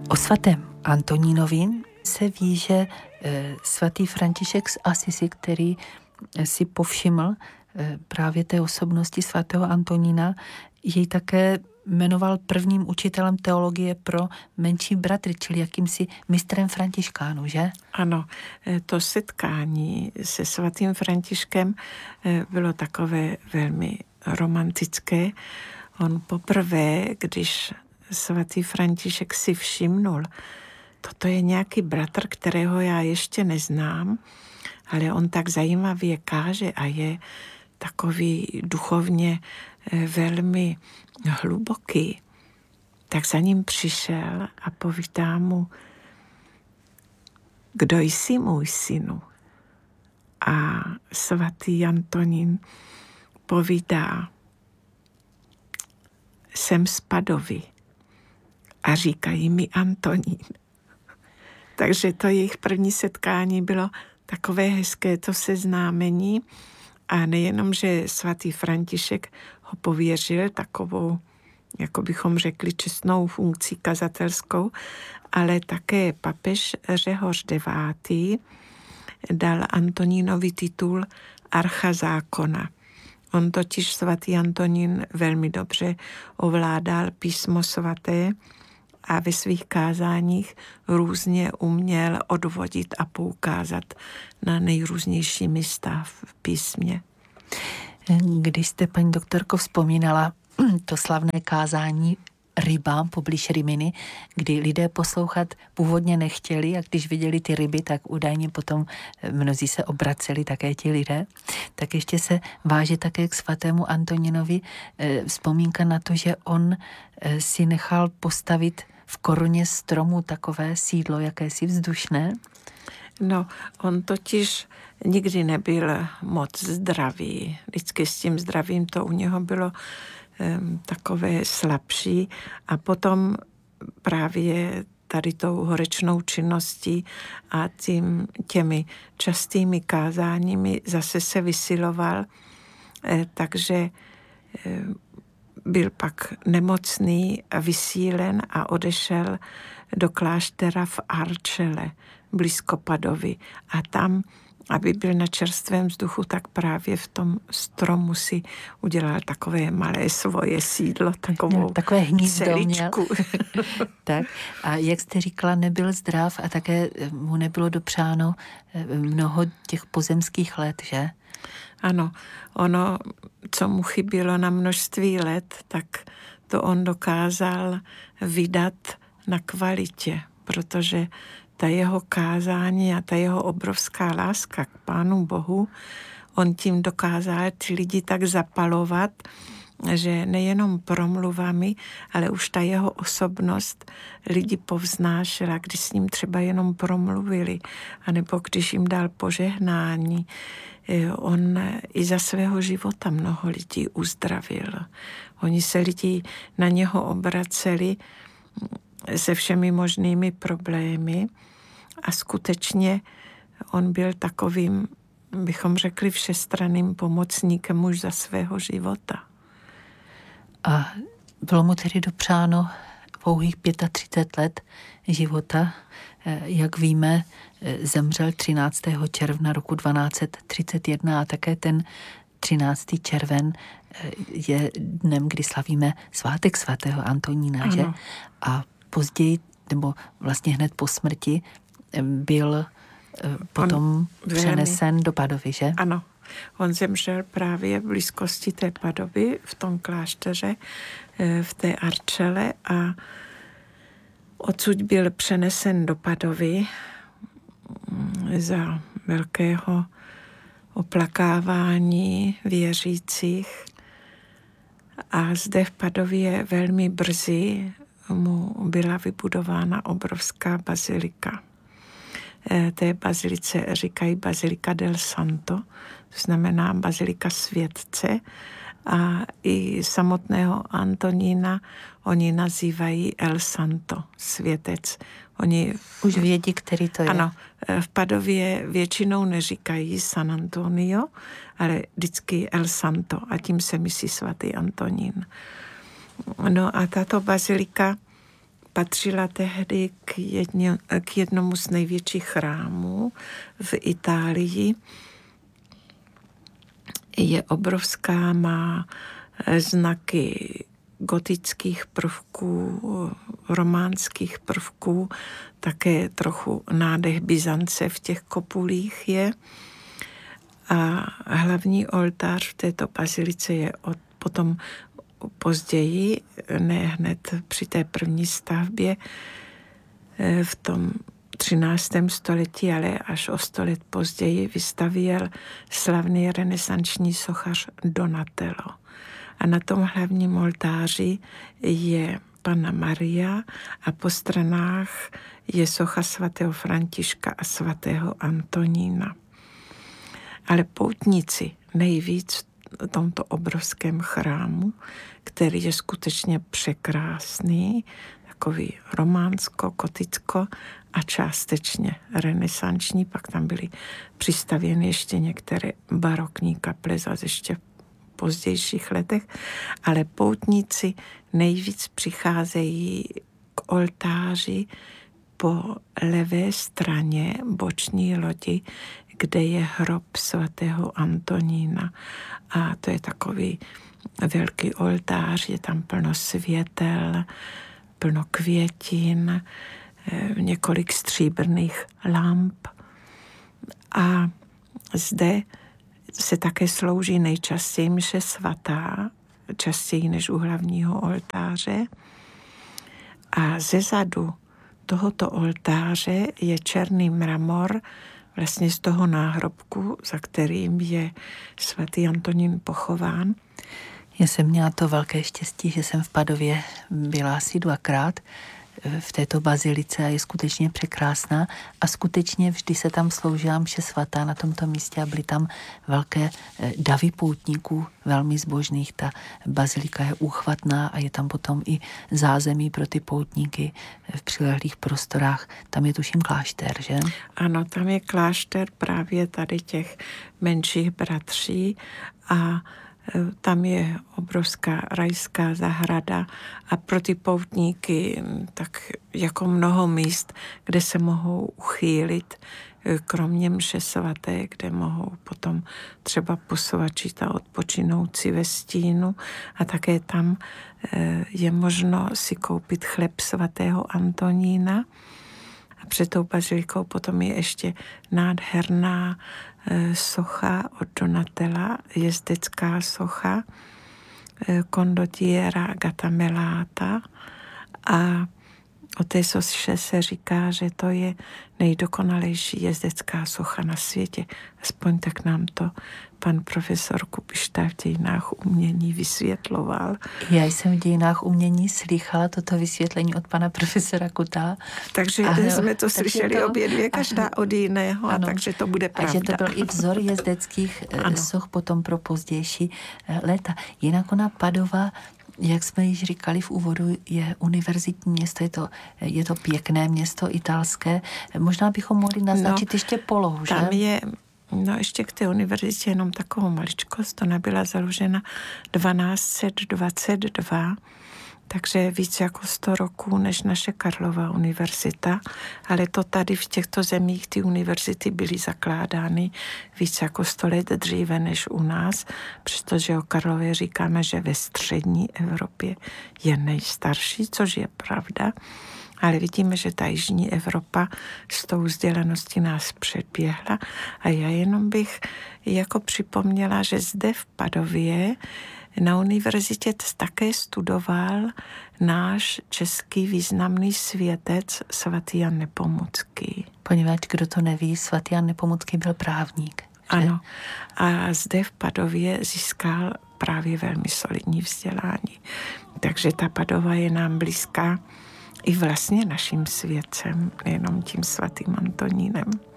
O svatém Antonínovi se ví, že svatý František z Asisi, který si povšiml právě té osobnosti svatého Antonína, jej také jmenoval prvním učitelem teologie pro menší bratry, čili jakýmsi mistrem františkánů, že? Ano, to setkání se svatým Františkem bylo takové velmi romantické. On poprvé, když svatý František si všimnul, toto je nějaký bratr, kterého já ještě neznám, ale on tak zajímavě káže a je takový duchovně velmi hluboký, tak za ním přišel a povídá mu: kdo jsi, můj synu? A svatý Antonín povídá: jsem z Padovy a říkají mi Antonín. Takže to jejich první setkání bylo takové hezké, to seznámení. A nejenom, že svatý František ho pověřil takovou, jako bychom řekli, čestnou funkcí kazatelskou, ale také papež Řehoř IX. Dal Antonínovi titul archa zákona. On totiž svatý Antonín velmi dobře ovládal písmo svaté a ve svých kázáních různě uměl odvodit a poukázat na nejrůznější místa v písmě. Když jste, paní doktorko, vzpomínala to slavné kázání rybám poblíž Rimini, kdy lidé poslouchat původně nechtěli a když viděli ty ryby, tak údajně potom mnozí se obraceli, také ti lidé, tak ještě se váže také k svatému Antonínovi vzpomínka na to, že on si nechal postavit v koruně stromu takové sídlo, jakési vzdušné. No, on totiž nikdy nebyl moc zdravý. Vždycky s tím zdravím to u něho bylo takové slabší a potom právě tady tou horečnou činností a těmi častými kázáními zase se vysiloval, takže byl pak nemocný a vysílen a odešel do kláštera v Arcele, blízko Padovy. A tam, aby byl na čerstvém vzduchu, tak právě v tom stromu si udělal takové malé svoje sídlo, takové hnízdo celičku. Tak. A jak jste říkala, nebyl zdrav a také mu nebylo dopřáno mnoho těch pozemských let, že? Ano, ono, co mu chybělo na množství let, tak to on dokázal vydat na kvalitě, protože ta jeho kázání a ta jeho obrovská láska k Pánu Bohu, on tím dokázal ty lidi tak zapalovat, že nejenom promluvami, ale už ta jeho osobnost lidi povznášela, když s ním třeba jenom promluvili, anebo když jim dal požehnání. On i za svého života mnoho lidí uzdravil. Oni se lidi na něho obraceli se všemi možnými problémy a skutečně on byl takovým, bychom řekli, všestranným pomocníkem už za svého života. A bylo mu tedy dopřáno pouhých 35 let života. Jak víme, zemřel 13. června roku 1231 a také ten 13. červen je dnem, kdy slavíme svátek svatého Antonína, ano. Že? A později, nebo vlastně hned po smrti, byl potom přenesen do Padovy, že? Ano. On zemřel právě v blízkosti té Padovy, v tom klášteře, v té Arcele a odsud byl přenesen do Padovy za velkého oplakávání věřících. A zde v Padově velmi brzy mu byla vybudována obrovská bazilika. Té bazilice říkají Bazilika del Santo, to znamená bazilika světce, a i samotného Antonína oni nazývají El Santo, světec. Oni už vědí, který to je. Ano, v Padově většinou neříkají San Antonio, ale vždycky El Santo a tím se myslí svatý Antonín. No a tato bazilika patřila tehdy k jednomu z největších chrámů v Itálii. Je obrovská, má znaky gotických prvků, románských prvků, také trochu nádech Byzance v těch kopulích je. A hlavní oltář v této bazilice je potom později, ne hned při té první stavbě, v tom 13. století, ale až o 100 let později vystavěl slavný renesanční sochař Donatello. A na tom hlavním oltáři je Panna Maria a po stranách je socha svatého Františka a svatého Antonína. Ale poutníci nejvíc v tomto obrovském chrámu, který je skutečně překrásný, takový románsko-goticko a částečně renesanční, pak tam byly přistavěny ještě některé barokní kaple zase ještě v pozdějších letech, ale poutníci nejvíc přicházejí k oltáři po levé straně boční lodi, kde je hrob svatého Antonína. A to je takový velký oltář, je tam plno světel, plno květin, několik stříbrných lamp. A zde se také slouží nejčastěji mše svatá, častěji než u hlavního oltáře. A zezadu tohoto oltáře je černý mramor, vlastně z toho náhrobku, za kterým je svatý Antonín pochován. Já jsem měla to velké štěstí, že jsem v Padově byla asi 2krát v této bazilice a je skutečně překrásná a skutečně vždy se tam sloužila mše svatá na tomto místě a byly tam velké davy poutníků, velmi zbožných. Ta bazilika je úchvatná a je tam potom i zázemí pro ty poutníky v přilehlých prostorách. Tam je tuším klášter, že? Ano, tam je klášter právě tady těch menších bratří a tam je obrovská rajská zahrada a pro ty poutníky tak jako mnoho míst, kde se mohou uchýlit, kromě mše svaté, kde mohou potom třeba posvačit a odpočinout si ve stínu a také tam je možno si koupit chléb svatého Antonína. A před tou bazilikou potom je ještě nádherná socha od Donatella, jezdecká socha Condottiera Gattamelata a o té soše se říká, že to je nejdokonalejší jezdecká socha na světě. Aspoň tak nám to pan profesor Kupišta v dějinách umění vysvětloval. Já jsem v dějinách umění slychala toto vysvětlení od pana profesora Kuta. Takže jsme to slyšeli obě dvě, každá od jiného, a takže to bude pravda. A že to byl i vzor jezdeckých soch potom pro pozdější léta. Jinak ona Padova, jak jsme již říkali v úvodu, je univerzitní město, je to pěkné město italské. Možná bychom mohli naznačit ještě polohu, že? Tam je, ještě k té univerzitě jenom takovou maličkost, ona byla založena 1222, takže víc jako 100 roků než naše Karlova univerzita, ale to tady v těchto zemích ty univerzity byly zakládány víc jako 100 let dříve než u nás, přestože o Karlově říkáme, že ve střední Evropě je nejstarší, což je pravda, ale vidíme, že ta jižní Evropa s tou vzdělaností nás předběhla a já jenom bych jako připomněla, že zde v Padově na univerzitě také studoval náš český významný světec svatý Jan Nepomucký. Poněvadž, kdo to neví, svatý Jan Nepomucký byl právník. Že? Ano. A zde v Padově získal právě velmi solidní vzdělání. Takže ta Padova je nám blízká i vlastně naším světcem, nejenom tím svatým Antonínem.